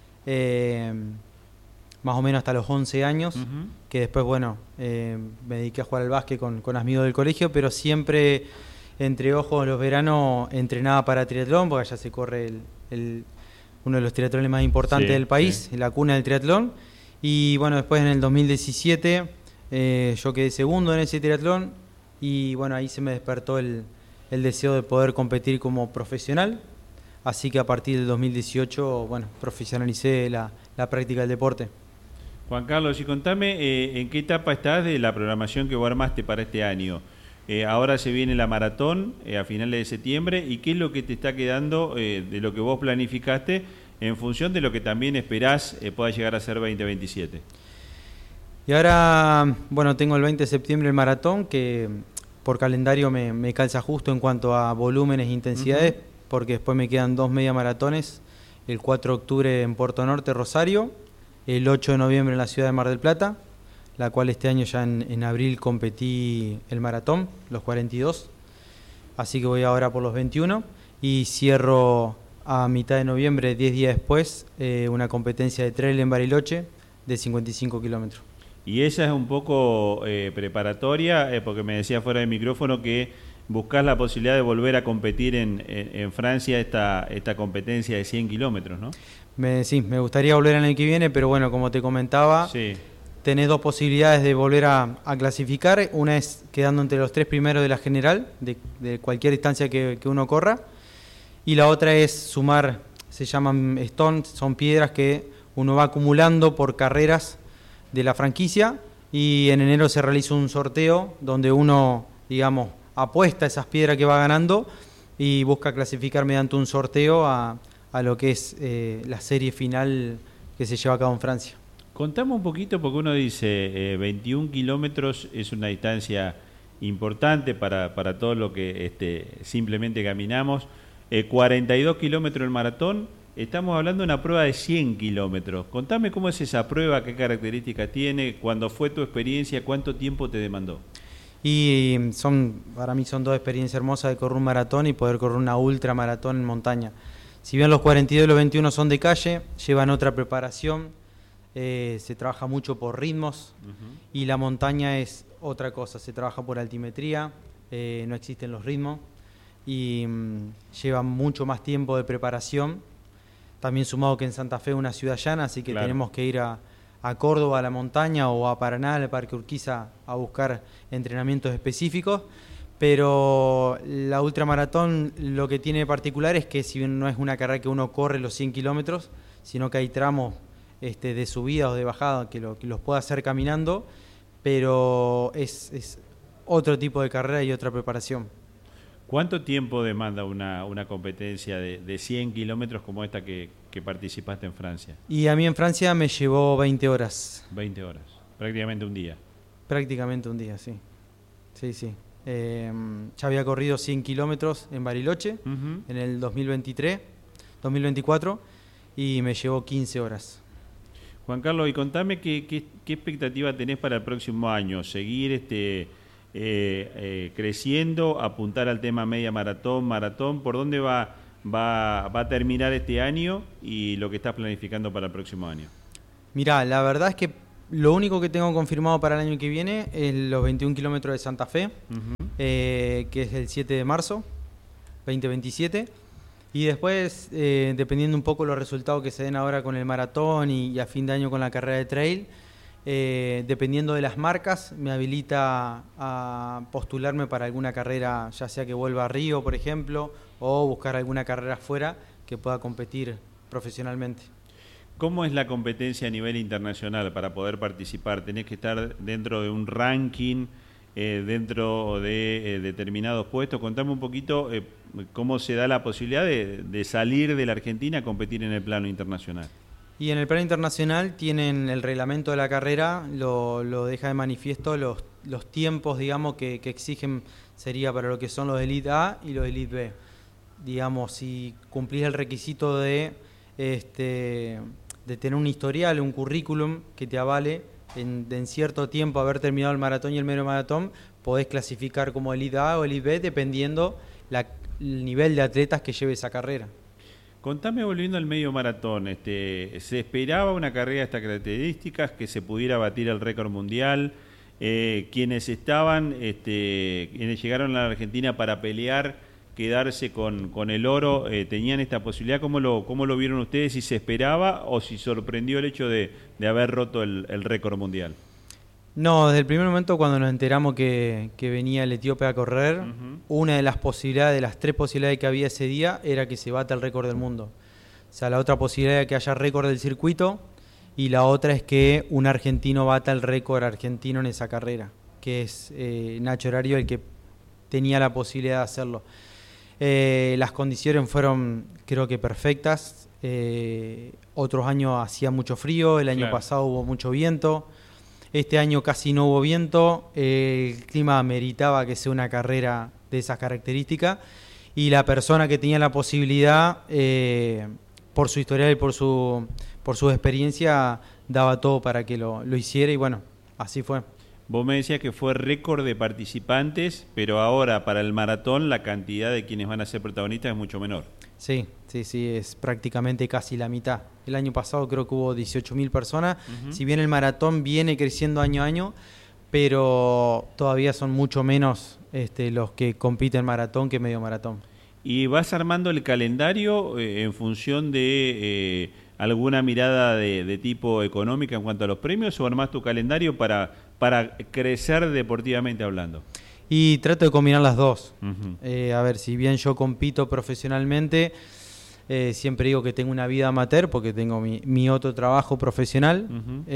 más o menos hasta los 11 años, que después, bueno, me dediqué a jugar al básquet con amigos del colegio, pero siempre entre ojos los veranos entrenaba para triatlón, porque allá se corre uno de los triatlones más importantes del país, la cuna del triatlón. Y bueno, después en el 2017 yo quedé segundo en ese triatlón y bueno, ahí se me despertó el deseo de poder competir como profesional. Así que a partir del 2018, bueno, profesionalicé la práctica del deporte. Juan Carlos, y contame en qué etapa estás de la programación que vos armaste para este año. Ahora se viene la maratón a finales de septiembre, y qué es lo que te está quedando de lo que vos planificaste en función de lo que también esperás pueda llegar a ser 2027. Y ahora, bueno, tengo el 20 de septiembre el maratón, que por calendario me calza justo en cuanto a volúmenes e intensidades, porque después me quedan 2 media maratones, el 4 de octubre en Puerto Norte, Rosario, el 8 de noviembre en la ciudad de Mar del Plata, la cual este año ya en abril competí el maratón, los 42, así que voy ahora por los 21, y cierro a mitad de noviembre, 10 días después, una competencia de trail en Bariloche de 55 kilómetros. Y esa es un poco preparatoria, porque me decía fuera de micrófono que buscás la posibilidad de volver a competir en Francia esta competencia de 100 kilómetros, ¿no? Sí, me gustaría volver el año que viene, pero bueno, como te comentaba, tenés 2 posibilidades de volver a clasificar. Una es quedando entre los 3 primeros de la general, de cualquier distancia que uno corra, y la otra es sumar, se llaman stones, son piedras que uno va acumulando por carreras de la franquicia, y en enero se realiza un sorteo donde uno, digamos, apuesta esas piedras que va ganando y busca clasificar mediante un sorteo a lo que es la serie final que se lleva a cabo en Francia. Contame un poquito, porque uno dice 21 kilómetros es una distancia importante para todo lo que simplemente caminamos, 42 kilómetros el maratón, estamos hablando de una prueba de 100 kilómetros. Contame cómo es esa prueba, qué características tiene, cuándo fue tu experiencia, cuánto tiempo te demandó. Y para mí son 2 experiencias hermosas de correr un maratón y poder correr una ultramaratón en montaña. Si bien los 42 y los 21 son de calle, llevan otra preparación, se trabaja mucho por ritmos, y la montaña es otra cosa, se trabaja por altimetría, no existen los ritmos y lleva mucho más tiempo de preparación. También sumado que en Santa Fe es una ciudad llana, así que tenemos que ir a Córdoba, a la montaña, o a Paraná, al Parque Urquiza, a buscar entrenamientos específicos. Pero la ultramaratón lo que tiene de particular es que si bien no es una carrera que uno corre los 100 kilómetros, sino que hay tramos de subida o de bajada que los pueda hacer caminando, pero es otro tipo de carrera y otra preparación. ¿Cuánto tiempo demanda una competencia de 100 kilómetros como esta que participaste en Francia? Y a mí en Francia me llevó 20 horas. 20 horas, prácticamente un día. Prácticamente un día, sí. Sí. Ya había corrido 100 kilómetros en Bariloche en el 2024, y me llevó 15 horas. Juan Carlos, y contame qué expectativa tenés para el próximo año. ¿Seguir creciendo, apuntar al tema media maratón? ¿Por dónde va a terminar este año y lo que estás planificando para el próximo año? Mirá, la verdad es que lo único que tengo confirmado para el año que viene es los 21 kilómetros de Santa Fe, que es el 7 de marzo, 2027. Y después, dependiendo un poco los resultados que se den ahora con el maratón y a fin de año con la carrera de trail, dependiendo de las marcas, me habilita a postularme para alguna carrera, ya sea que vuelva a Río, por ejemplo, o buscar alguna carrera afuera que pueda competir profesionalmente. ¿Cómo es la competencia a nivel internacional para poder participar? ¿Tenés que estar dentro de un ranking, dentro de determinados puestos? Contame un poquito cómo se da la posibilidad de salir de la Argentina a competir en el plano internacional. Y en el plano internacional tienen el reglamento de la carrera, lo deja de manifiesto los tiempos, digamos, que exigen, sería para lo que son los Elite A y los Elite B. Digamos, si cumplís el requisito de tener un historial, un currículum que te avale en cierto tiempo haber terminado el maratón y el medio maratón, podés clasificar como Elite A o Elite B dependiendo el nivel de atletas que lleve esa carrera. Contame, volviendo al medio maratón, ¿se esperaba una carrera de estas características, que se pudiera batir el récord mundial? Quienes llegaron a la Argentina para pelear, quedarse con el oro, ¿tenían esta posibilidad? ¿Cómo lo vieron ustedes? ¿Si se esperaba o si sorprendió el hecho de haber roto el récord mundial? No, desde el primer momento cuando nos enteramos que venía el etíope a correr, una de las posibilidades, de las 3 posibilidades que había ese día, era que se bata el récord del mundo. O sea, la otra posibilidad era que haya récord del circuito y la otra es que un argentino bata el récord argentino en esa carrera, que es Nacho Horario el que tenía la posibilidad de hacerlo. Las condiciones fueron, creo que perfectas. Otros años hacía mucho frío, el año pasado hubo mucho viento. Este año casi no hubo viento, el clima ameritaba que sea una carrera de esas características y la persona que tenía la posibilidad, por su historial y por su experiencia, daba todo para que lo hiciera y bueno, así fue. Vos me decías que fue récord de participantes, pero ahora para el maratón la cantidad de quienes van a ser protagonistas es mucho menor. Sí, es prácticamente casi la mitad. El año pasado creo que hubo 18.000 personas, si bien el maratón viene creciendo año a año, pero todavía son mucho menos los que compiten maratón que medio maratón. ¿Y vas armando el calendario en función de alguna mirada de tipo económica en cuanto a los premios o armás tu calendario para crecer deportivamente hablando? Y trato de combinar las dos. A ver, si bien yo compito profesionalmente, siempre digo que tengo una vida amateur porque tengo mi otro trabajo profesional.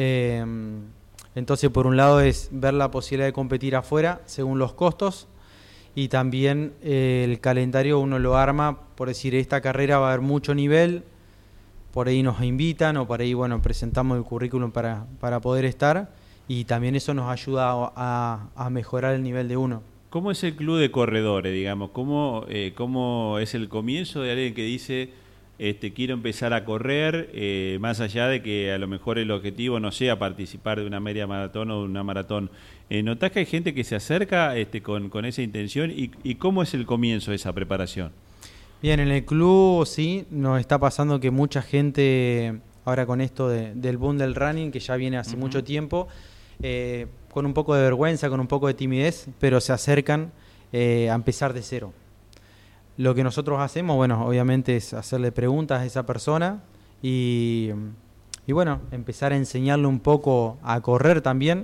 Entonces, por un lado es ver la posibilidad de competir afuera según los costos y también el calendario uno lo arma, por decir, esta carrera va a haber mucho nivel, por ahí nos invitan o por ahí, bueno, presentamos el currículum para poder estar. Y también eso nos ayuda a mejorar el nivel de uno. ¿Cómo es el club de corredores, digamos? ¿Cómo es el comienzo de alguien que dice quiero empezar a correr, más allá de que a lo mejor el objetivo no sea participar de una media maratón o de una maratón? ¿Notás que hay gente que se acerca con esa intención? ¿Y cómo es el comienzo de esa preparación? Bien, en el club sí, nos está pasando que mucha gente, ahora con esto del boom del running, que ya viene hace mucho tiempo, con un poco de vergüenza, con un poco de timidez, pero se acercan a empezar de cero. Lo que nosotros hacemos, bueno, obviamente es hacerle preguntas a esa persona y bueno, empezar a enseñarle un poco a correr también,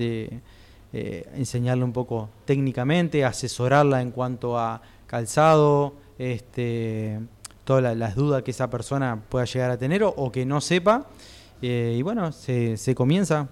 enseñarle un poco técnicamente, asesorarla en cuanto a calzado, todas las dudas que esa persona pueda llegar a tener o que no sepa, y bueno, se comienza.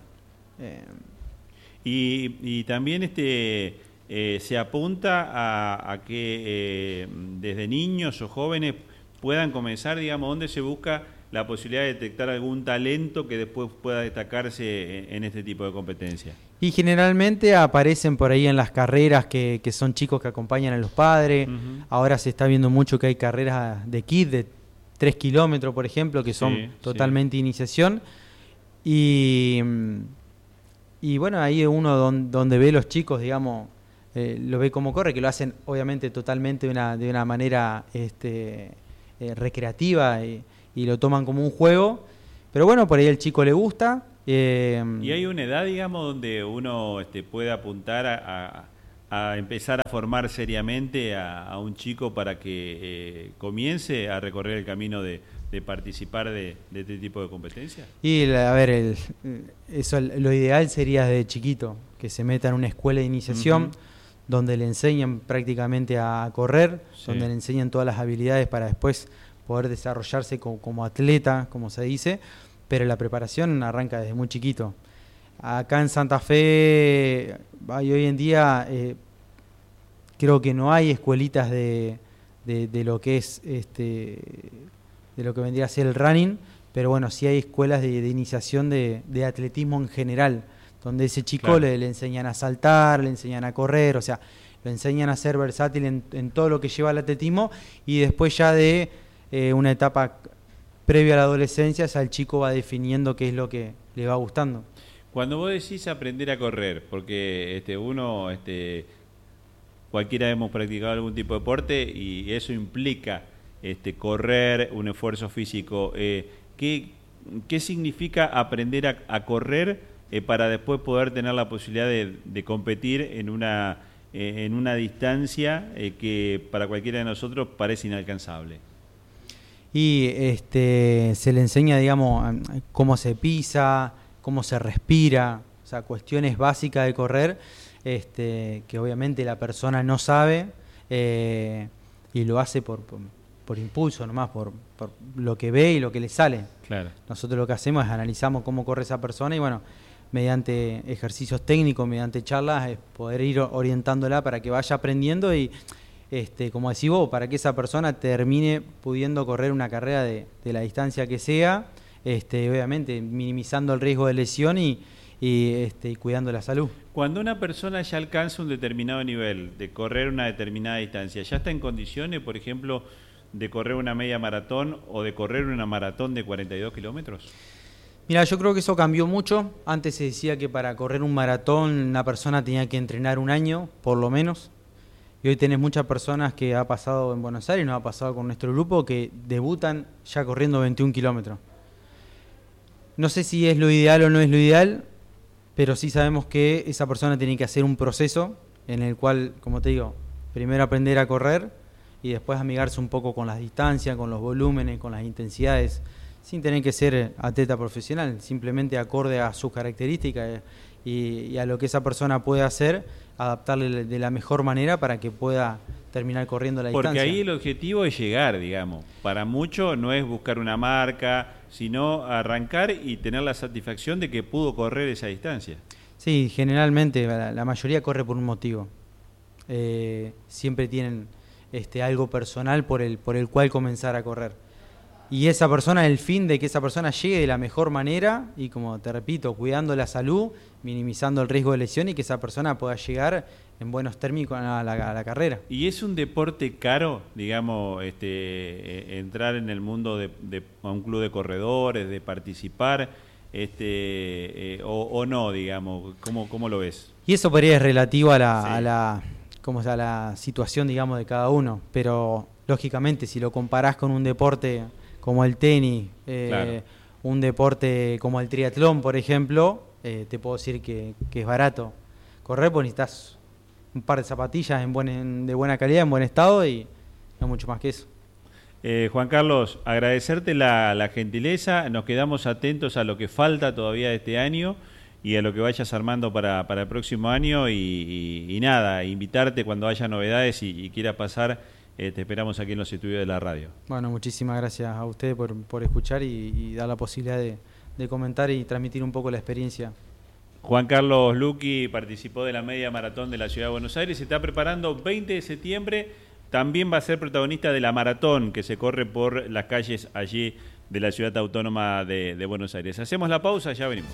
Y también se apunta a que desde niños o jóvenes puedan comenzar, digamos, donde se busca la posibilidad de detectar algún talento que después pueda destacarse en este tipo de competencia. Y generalmente aparecen por ahí en las carreras que son chicos que acompañan a los padres. Ahora se está viendo mucho que hay carreras de kids de 3 kilómetros, por ejemplo, que son totalmente iniciación. Y bueno, ahí uno donde ve los chicos, digamos, lo ve cómo corre, que lo hacen obviamente totalmente de una manera recreativa y lo toman como un juego. Pero bueno, por ahí al chico le gusta. ¿Y hay una edad, digamos, donde uno puede apuntar a empezar a formar seriamente a un chico para que comience a recorrer el camino de participar de este tipo de competencias? Y a ver, lo ideal sería desde chiquito, que se meta en una escuela de iniciación, donde le enseñan prácticamente a correr, donde le enseñan todas las habilidades para después poder desarrollarse como atleta, como se dice, pero la preparación arranca desde muy chiquito. Acá en Santa Fe, hoy en día, creo que no hay escuelitas de lo que es de lo que vendría a ser el running, pero bueno, sí hay escuelas de iniciación de atletismo en general, donde ese chico le enseñan a saltar, le enseñan a correr, o sea, lo enseñan a ser versátil en todo lo que lleva al atletismo, y después ya de una etapa previa a la adolescencia, ya el chico va definiendo qué es lo que le va gustando. Cuando vos decís aprender a correr, porque cualquiera hemos practicado algún tipo de deporte y eso implica correr, un esfuerzo físico, ¿qué significa aprender a correr para después poder tener la posibilidad de competir en una distancia que para cualquiera de nosotros parece inalcanzable? Y se le enseña, digamos, cómo se pisa, cómo se respira, o sea, cuestiones básicas de correr, que obviamente la persona no sabe y lo hace por impulso nomás, por lo que ve y lo que le sale. Claro. Nosotros lo que hacemos es analizamos cómo corre esa persona y bueno, mediante ejercicios técnicos, mediante charlas, es poder ir orientándola para que vaya aprendiendo y como decís vos, para que esa persona termine pudiendo correr una carrera de la distancia que sea, obviamente minimizando el riesgo de lesión y cuidando la salud. Cuando una persona ya alcanza un determinado nivel de correr una determinada distancia, ¿ya está en condiciones, por ejemplo, de correr una media maratón o de correr una maratón de 42 kilómetros? Mira, yo creo que eso cambió mucho. Antes se decía que para correr un maratón una persona tenía que entrenar un año, por lo menos. Y hoy tenés muchas personas que ha pasado en Buenos Aires, nos ha pasado con nuestro grupo, que debutan ya corriendo 21 kilómetros. No sé si es lo ideal o no es lo ideal, pero sí sabemos que esa persona tiene que hacer un proceso en el cual, como te digo, primero aprender a correr y después amigarse un poco con las distancias, con los volúmenes, con las intensidades, sin tener que ser atleta profesional, simplemente acorde a sus características y a lo que esa persona puede hacer, adaptarle de la mejor manera para que pueda terminar corriendo la distancia. Porque ahí el objetivo es llegar, digamos. Para muchos no es buscar una marca, sino arrancar y tener la satisfacción de que pudo correr esa distancia. Sí, generalmente la mayoría corre por un motivo. Siempre tienen algo personal por el cual comenzar a correr. Y esa persona, el fin de que esa persona llegue de la mejor manera y, como te repito, cuidando la salud, minimizando el riesgo de lesión y que esa persona pueda llegar en buenos términos a la carrera. ¿Y es un deporte caro, digamos, entrar en el mundo de un club de corredores, de participar, o no, digamos? ¿Cómo lo ves? Y eso por ahí es relativo a la situación, digamos, de cada uno, pero lógicamente si lo comparás con un deporte como el tenis, claro, un deporte como el triatlón, por ejemplo, te puedo decir que es barato correr, porque necesitas un par de zapatillas de buena calidad, en buen estado, y no mucho más que eso. Juan Carlos, agradecerte la gentileza, nos quedamos atentos a lo que falta todavía de este año y a lo que vayas armando para el próximo año y nada, invitarte cuando haya novedades y quiera pasar. Te esperamos aquí en los estudios de la radio. Bueno, muchísimas gracias a ustedes por escuchar y dar la posibilidad de comentar y transmitir un poco la experiencia. Juan Carlos Luqui participó de la media maratón de la Ciudad de Buenos Aires, se está preparando 20 de septiembre, también va a ser protagonista de la maratón que se corre por las calles allí de la Ciudad Autónoma de Buenos Aires. Hacemos la pausa, ya venimos.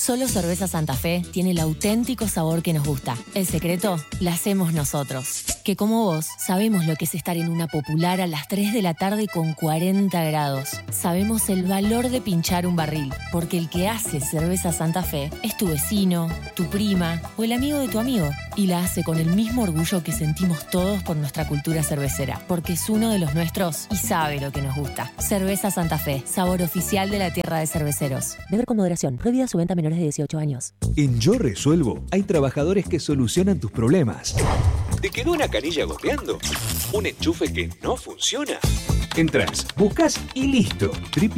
Solo Cerveza Santa Fe tiene el auténtico sabor que nos gusta. El secreto lo hacemos nosotros. Que como vos, sabemos lo que es estar en una popular a las 3 de la tarde con 40 grados. Sabemos el valor de pinchar un barril, porque el que hace Cerveza Santa Fe es tu vecino, tu prima o el amigo de tu amigo. Y la hace con el mismo orgullo que sentimos todos por nuestra cultura cervecera, porque es uno de los nuestros y sabe lo que nos gusta. Cerveza Santa Fe, sabor oficial de la tierra de cerveceros. Beber con moderación. Prohibida su venta a menores de 18 años. En Yo Resuelvo hay trabajadores que solucionan tus problemas. ¿Te quedó una canilla goteando? ¿Un enchufe que no funciona? Entrás, buscas y listo.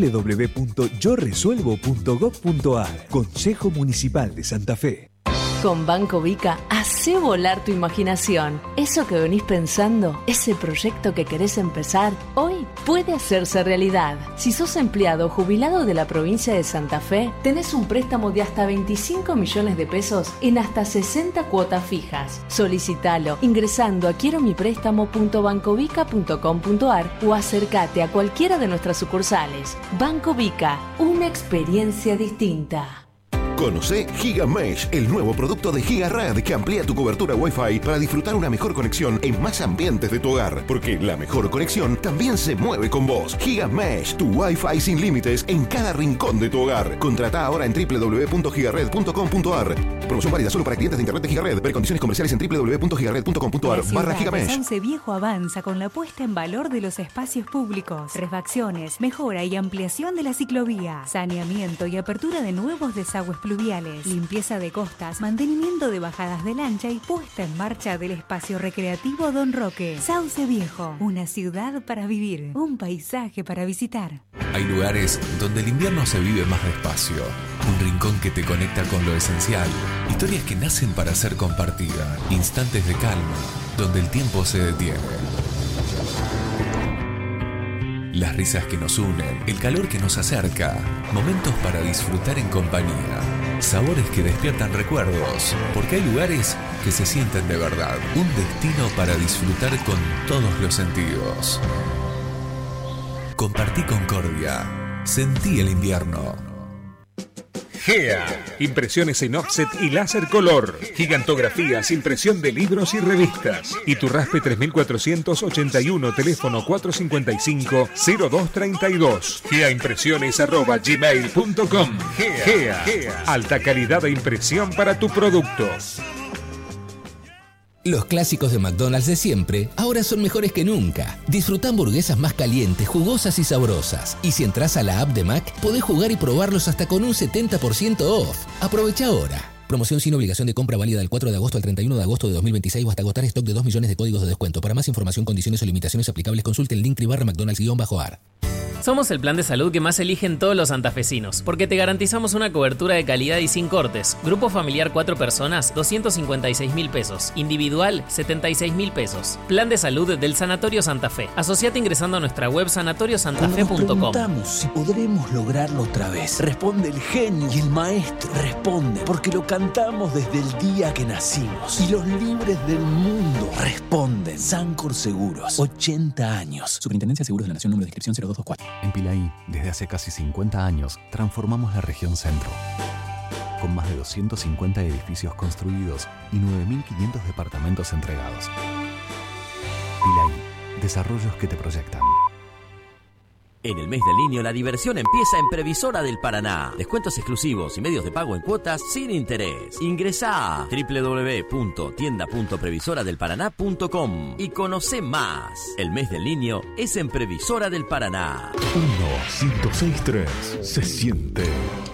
www.yoresuelvo.gov.ar. Consejo Municipal de Santa Fe. Con Banco Vica, hacé volar tu imaginación. Eso que venís pensando, ese proyecto que querés empezar, hoy puede hacerse realidad. Si sos empleado o jubilado de la provincia de Santa Fe, tenés un préstamo de hasta 25 millones de pesos en hasta 60 cuotas fijas. Solicitalo ingresando a quieromiprestamo.bancovica.com.ar o acércate a cualquiera de nuestras sucursales. Banco Vica, una experiencia distinta. Conocé GigaMesh, el nuevo producto de GigaRed que amplía tu cobertura Wi-Fi para disfrutar una mejor conexión en más ambientes de tu hogar. Porque la mejor conexión también se mueve con vos. GigaMesh, tu Wi-Fi sin límites en cada rincón de tu hogar. Contrata ahora en www.gigared.com.ar. Promoción válida solo para clientes de internet de GigaRed. Ver condiciones comerciales en www.gigared.com.ar/GigaMesh. Sauce Viejo avanza con la puesta en valor de los espacios públicos, refacciones, mejora y ampliación de la ciclovía, saneamiento y apertura de nuevos desagües pluviales, limpieza de costas, mantenimiento de bajadas de lancha y puesta en marcha del espacio recreativo Don Roque. Sauce Viejo, una ciudad para vivir, un paisaje para visitar. Hay lugares donde el invierno se vive más despacio, un rincón que te conecta con lo esencial, historias que nacen para ser compartidas, instantes de calma, donde el tiempo se detiene. Las risas que nos unen, el calor que nos acerca, momentos para disfrutar en compañía, sabores que despiertan recuerdos, porque hay lugares que se sienten de verdad, un destino para disfrutar con todos los sentidos. Compartí Concordia, sentí el invierno. GEA, impresiones en offset y láser color, gigantografías, impresión de libros y revistas. Y tu Raspe 3481, teléfono 455-0232. GEAimpresiones@gmail.com. GEA, alta calidad de impresión para tu producto. Los clásicos de McDonald's de siempre ahora son mejores que nunca. Disfruta hamburguesas más calientes, jugosas y sabrosas. Y si entras a la app de Mac, podés jugar y probarlos hasta con un 70% off. Aprovecha ahora. Promoción sin obligación de compra válida del 4 de agosto al 31 de agosto de 2026 o hasta agotar stock de 2 millones de códigos de descuento. Para más información, condiciones o limitaciones aplicables, consulte el link /McDonald's-AR. Somos el plan de salud que más eligen todos los santafesinos, porque te garantizamos una cobertura de calidad y sin cortes. Grupo familiar 4 personas, 256.000 pesos. Individual, 76.000 pesos. Plan de salud del Sanatorio Santa Fe. Asociate ingresando a nuestra web sanatoriosantafe.com. Cuando nos preguntamos si podremos lograrlo otra vez, responde el genio y el maestro. Responde porque lo cantamos desde el día que nacimos. Y los libres del mundo responden. Sancor Seguros, 80 años. Superintendencia de Seguros de la Nación, número de inscripción 0224. En Pilaí, desde hace casi 50 años, transformamos la región centro. Con más de 250 edificios construidos y 9.500 departamentos entregados. Pilaí, desarrollos que te proyectan. En el mes del niño la diversión empieza en Previsora del Paraná. Descuentos exclusivos y medios de pago en cuotas sin interés. Ingresá a www.tienda.previsoradelparaná.com y conocé más. El mes del niño es en Previsora del Paraná. 1-106-3 se siente.